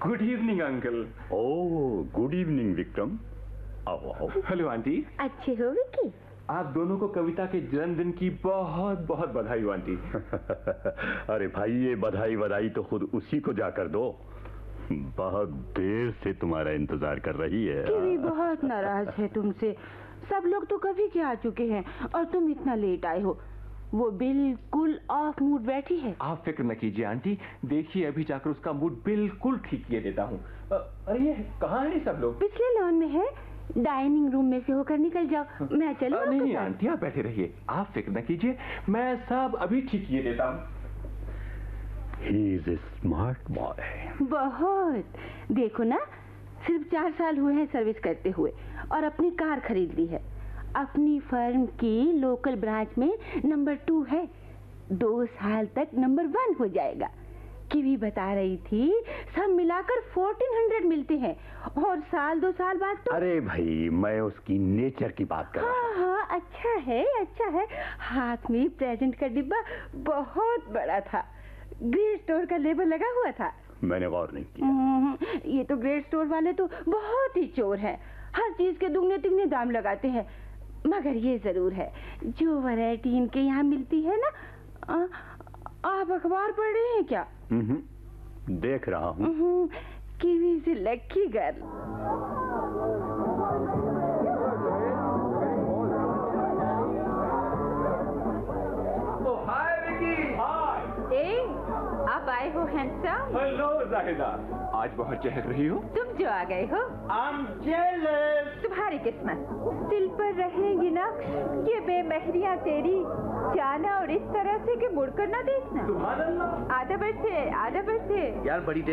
Good evening uncle. ओह, good evening Vikram. आओ आओ। Hello aunty. अच्छे हो विक्की? आप दोनों को कविता के जन्मदिन की बहुत बहुत बधाई हो आंटी। अरे भाई, ये बधाई तो खुद उसी को जाकर दो। बहुत देर से तुम्हारा इंतजार कर रही है। कीवी बहुत नाराज है तुमसे। सब लोग तो कभी के आ चुके हैं और तुम इतना लेट आए हो। वो बिल्कुल ऑफ मूड बैठी है। आप फिक्र न कीजिए आंटी, देखिए अभी जाकर उसका मूड बिल्कुल ठीक किए देता हूँ। अरे ये कहाँ है सब लोग? पिछले लॉन में है, डाइनिंग रूम में से होकर निकल जाओ। मैं चलूं? नहीं आंटी, आप बैठे रहिए, आप फिक्र न कीजिए, मैं सब अभी ठीक किए देता हूँ। He is a smart boy। बहुत। देखो ना, सिर्फ 4 साल हुए हैं सर्विस करते हुए और अपनी कार खरीद ली है। अपनी फर्म की लोकल ब्रांच में नंबर 2 है। 2 साल तक नंबर 1 हो जाएगा। कीवी बता रही थी सब मिलाकर 1400 मिलते हैं और साल 2 साल बाद तो। अरे भाई, मैं उसकी नेचर की बात कर रहा हूँ। हाँ, अच्छा है, अच्छा है। हाथ में प्रेजेंट का डिब्बा बहुत बड़ा था। ग्रेट स्टोर का लेबल लगा हुआ था। मैंने गौर नहीं किया। ये तो ग्रेट स्टोर वाले तो बहुत ही चोर हैं। हर चीज के दुगने तिगने दाम लगाते हैं। मगर ये जरूर है, जो वैरायटी इनके यहाँ मिलती है ना। आप अखबार पढ़ रहे हैं क्या? देख रहा हूँ। कीवी से लकी गर्ल। हाय विकी। हाय। आप आए हो हैंडसम? हेलो जाहिदा, आज बहुत चहक रही हो। तुम जो आ गए हो। I'm jealous। तुम्हारी किस्मत। दिल पर रहेंगी ना ये बेमहरियां तेरी। जाना और इस तरह से कि मुड़कर ना देखना। सुभान अल्लाह। आधा बरसे यार बड़ी